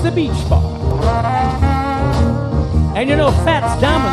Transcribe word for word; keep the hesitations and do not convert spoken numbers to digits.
the beach bar. And you know, Fats Domino